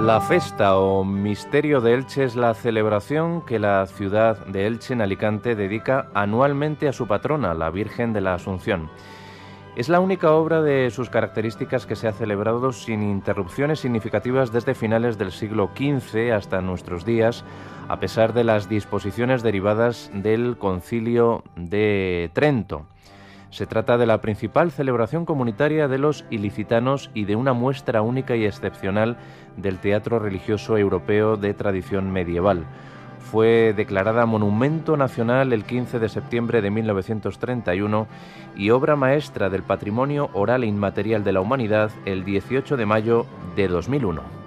La Festa o Misterio de Elche es la celebración que la ciudad de Elche, en Alicante, dedica anualmente a su patrona, la Virgen de la Asunción. Es la única obra de sus características que se ha celebrado sin interrupciones significativas desde finales del siglo XV hasta nuestros días, a pesar de las disposiciones derivadas del Concilio de Trento. Se trata de la principal celebración comunitaria de los ilicitanos y de una muestra única y excepcional del teatro religioso europeo de tradición medieval. Fue declarada Monumento Nacional el 15 de septiembre de 1931 y obra maestra del patrimonio oral e inmaterial de la humanidad el 18 de mayo de 2001.